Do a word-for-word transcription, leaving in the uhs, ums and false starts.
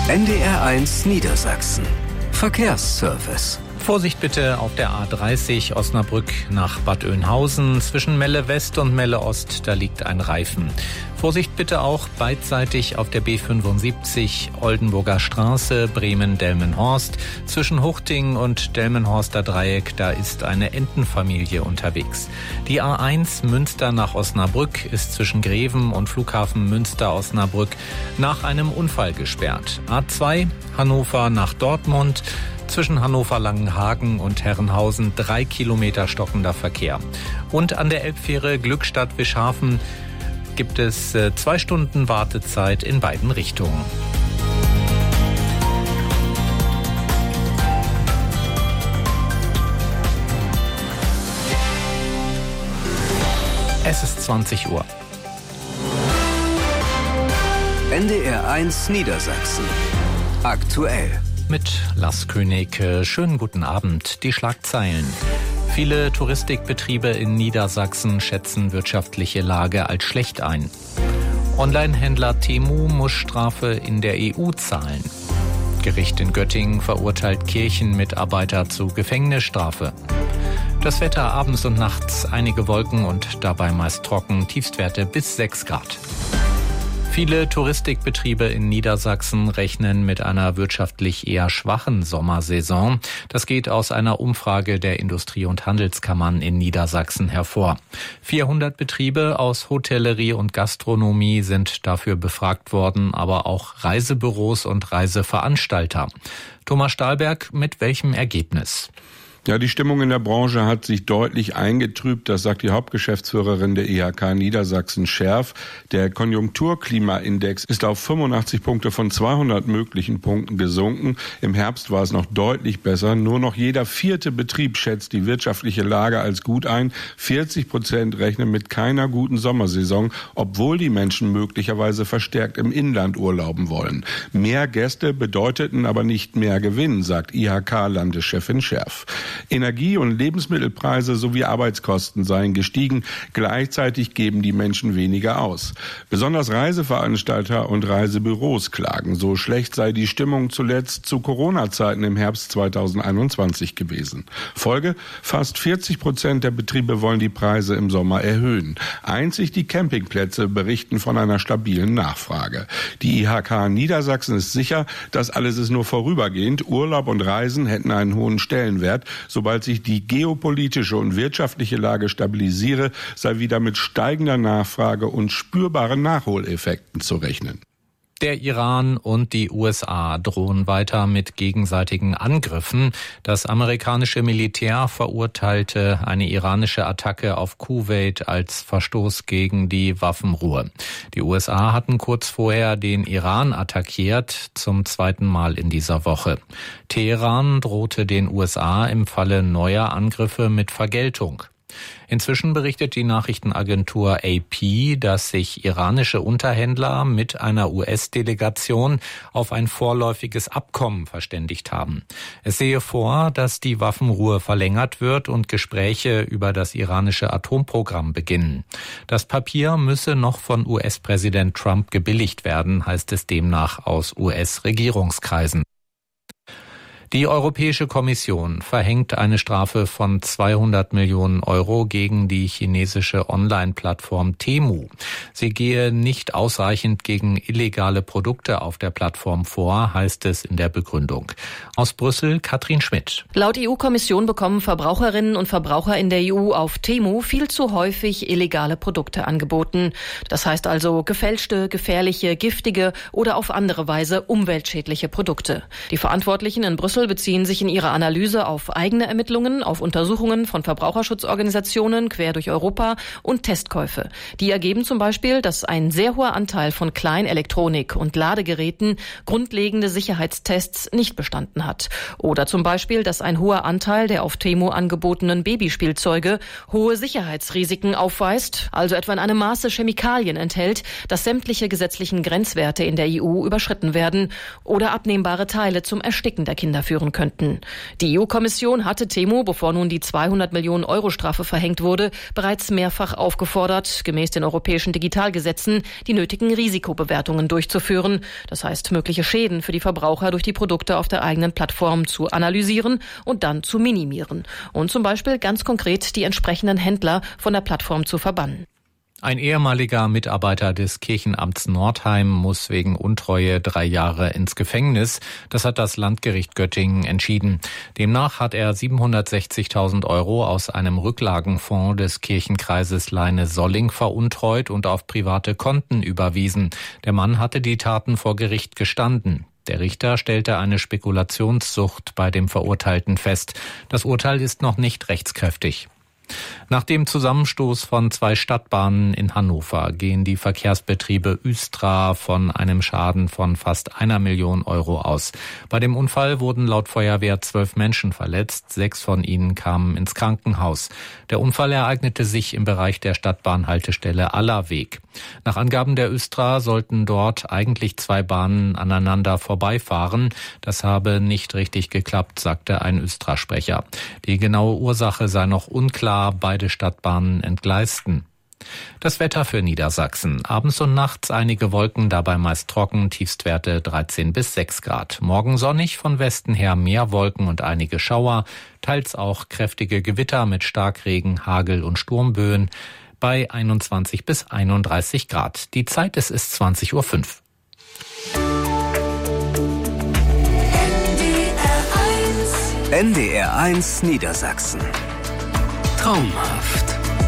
N D R eins Niedersachsen. Verkehrsservice. Vorsicht bitte auf der A dreißig Osnabrück nach Bad Oeynhausen. Zwischen Melle West und Melle Ost, da liegt ein Reifen. Vorsicht bitte auch beidseitig auf der B fünfundsiebzig Oldenburger Straße, Bremen-Delmenhorst. Zwischen Huchting und Delmenhorster Dreieck, da ist eine Entenfamilie unterwegs. Die A eins Münster nach Osnabrück ist zwischen Greven und Flughafen Münster-Osnabrück nach einem Unfall gesperrt. A zwei Hannover nach Dortmund. Zwischen Hannover-Langenhagen und Herrenhausen drei Kilometer stockender Verkehr. Und an der Elbfähre Glückstadt-Wischhafen gibt es äh, zwei Stunden Wartezeit in beiden Richtungen. Es ist zwanzig Uhr. N D R eins Niedersachsen. Aktuell. Mit Lars König. Schönen guten Abend. Die Schlagzeilen. Viele Touristikbetriebe in Niedersachsen schätzen wirtschaftliche Lage als schlecht ein. Onlinehändler Temu muss Strafe in der E U zahlen. Gericht in Göttingen verurteilt Kirchenmitarbeiter zu Gefängnisstrafe. Das Wetter abends und nachts einige Wolken und dabei meist trocken, Tiefstwerte bis sechs Grad. Viele Touristikbetriebe in Niedersachsen rechnen mit einer wirtschaftlich eher schwachen Sommersaison. Das geht aus einer Umfrage der Industrie- und Handelskammern in Niedersachsen hervor. vierhundert Betriebe aus Hotellerie und Gastronomie sind dafür befragt worden, aber auch Reisebüros und Reiseveranstalter. Thomas Stahlberg, mit welchem Ergebnis? Ja, die Stimmung in der Branche hat sich deutlich eingetrübt, das sagt die Hauptgeschäftsführerin der I H K Niedersachsen Scherf. Der Konjunkturklimaindex ist auf fünfundachtzig Punkte von zweihundert möglichen Punkten gesunken. Im Herbst war es noch deutlich besser. Nur noch jeder vierte Betrieb schätzt die wirtschaftliche Lage als gut ein. vierzig Prozent rechnen mit keiner guten Sommersaison, obwohl die Menschen möglicherweise verstärkt im Inland urlauben wollen. Mehr Gäste bedeuteten aber nicht mehr Gewinn, sagt I H K-Landeschefin Scherf. Energie- und Lebensmittelpreise sowie Arbeitskosten seien gestiegen. Gleichzeitig geben die Menschen weniger aus. Besonders Reiseveranstalter und Reisebüros klagen. So schlecht sei die Stimmung zuletzt zu Corona-Zeiten im Herbst zweitausendeinundzwanzig gewesen. Folge: Fast vierzig Prozent der Betriebe wollen die Preise im Sommer erhöhen. Einzig die Campingplätze berichten von einer stabilen Nachfrage. Die I H K Niedersachsen ist sicher, das alles ist nur vorübergehend. Urlaub und Reisen hätten einen hohen Stellenwert. Sobald sich die geopolitische und wirtschaftliche Lage stabilisiere, sei wieder mit steigender Nachfrage und spürbaren Nachholeffekten zu rechnen. Der Iran und die U S A drohen weiter mit gegenseitigen Angriffen. Das amerikanische Militär verurteilte eine iranische Attacke auf Kuwait als Verstoß gegen die Waffenruhe. Die U S A hatten kurz vorher den Iran attackiert, zum zweiten Mal in dieser Woche. Teheran drohte den U S A im Falle neuer Angriffe mit Vergeltung. Inzwischen berichtet die Nachrichtenagentur A P, dass sich iranische Unterhändler mit einer U S-Delegation auf ein vorläufiges Abkommen verständigt haben. Es sehe vor, dass die Waffenruhe verlängert wird und Gespräche über das iranische Atomprogramm beginnen. Das Papier müsse noch von U S-Präsident Trump gebilligt werden, heißt es demnach aus U S-Regierungskreisen. Die Europäische Kommission verhängt eine Strafe von zweihundert Millionen Euro gegen die chinesische Online-Plattform Temu. Sie gehe nicht ausreichend gegen illegale Produkte auf der Plattform vor, heißt es in der Begründung. Aus Brüssel Katrin Schmidt. Laut E U-Kommission bekommen Verbraucherinnen und Verbraucher in der E U auf Temu viel zu häufig illegale Produkte angeboten. Das heißt also gefälschte, gefährliche, giftige oder auf andere Weise umweltschädliche Produkte. Die Verantwortlichen in Brüssel beziehen sich in ihrer Analyse auf eigene Ermittlungen, auf Untersuchungen von Verbraucherschutzorganisationen quer durch Europa und Testkäufe. Die ergeben zum Beispiel, dass ein sehr hoher Anteil von Kleinelektronik und Ladegeräten grundlegende Sicherheitstests nicht bestanden hat. Oder zum Beispiel, dass ein hoher Anteil der auf Temu angebotenen Babyspielzeuge hohe Sicherheitsrisiken aufweist, also etwa in einem Maße Chemikalien enthält, dass sämtliche gesetzlichen Grenzwerte in der E U überschritten werden oder abnehmbare Teile zum Ersticken der Kinder führen. führen könnten. Die E U-Kommission hatte Temu, bevor nun die zweihundert Millionen Euro Strafe verhängt wurde, bereits mehrfach aufgefordert, gemäß den europäischen Digitalgesetzen die nötigen Risikobewertungen durchzuführen. Das heißt, mögliche Schäden für die Verbraucher durch die Produkte auf der eigenen Plattform zu analysieren und dann zu minimieren. Und zum Beispiel ganz konkret die entsprechenden Händler von der Plattform zu verbannen. Ein ehemaliger Mitarbeiter des Kirchenamts Nordheim muss wegen Untreue drei Jahre ins Gefängnis. Das hat das Landgericht Göttingen entschieden. Demnach hat er siebenhundertsechzigtausend Euro aus einem Rücklagenfonds des Kirchenkreises Leine-Solling veruntreut und auf private Konten überwiesen. Der Mann hatte die Taten vor Gericht gestanden. Der Richter stellte eine Spekulationssucht bei dem Verurteilten fest. Das Urteil ist noch nicht rechtskräftig. Nach dem Zusammenstoß von zwei Stadtbahnen in Hannover gehen die Verkehrsbetriebe Östra von einem Schaden von fast einer Million Euro aus. Bei dem Unfall wurden laut Feuerwehr zwölf Menschen verletzt, sechs von ihnen kamen ins Krankenhaus. Der Unfall ereignete sich im Bereich der Stadtbahnhaltestelle Allerweg. Nach Angaben der Östra sollten dort eigentlich zwei Bahnen aneinander vorbeifahren. Das habe nicht richtig geklappt, sagte ein Östra-Sprecher. Die genaue Ursache sei noch unklar. Beide Stadtbahnen entgleisten. Das Wetter für Niedersachsen. Abends und nachts einige Wolken, dabei meist trocken, Tiefstwerte dreizehn bis sechs Grad. Morgen sonnig, von Westen her mehr Wolken und einige Schauer, teils auch kräftige Gewitter mit Starkregen, Hagel und Sturmböen bei einundzwanzig bis einunddreißig Grad. Die Zeit, es ist zwanzig Uhr fünf. N D R eins Niedersachsen. Traumhaft.